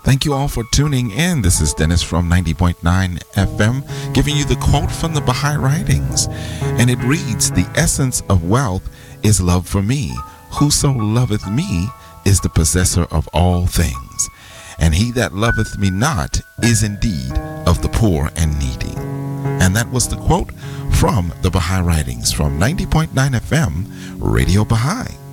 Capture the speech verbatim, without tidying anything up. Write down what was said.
Thank you all for tuning in. This is Dennis from ninety point nine F M giving you the quote from the Baha'i Writings. And it reads, "The essence of wealth is love for me. Whoso loveth me is the possessor of all things. And he that loveth me not is indeed of the poor and needy." And that was the quote from the Baha'i Writings from ninety point nine F M, Radio Baha'i.